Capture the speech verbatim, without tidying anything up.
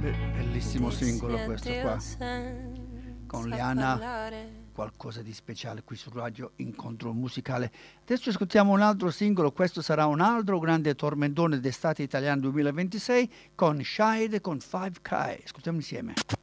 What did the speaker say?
Bellissimo singolo questo qua, con Liana, qualcosa di speciale qui su Radio Incontro Musicale. Adesso ascoltiamo un altro singolo, questo sarà un altro grande tormentone d'estate italiano duemilaventisei con Shade con five K. Ascoltiamo insieme.